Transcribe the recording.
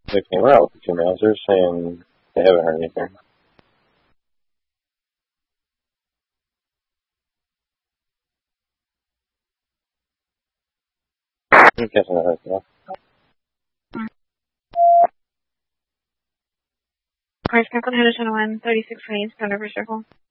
They came out with 2 mails. They're saying they haven't heard anything. I'm guessing that right now. Cars Capital Henderson 1, 36 Lanes, Thunder Circle.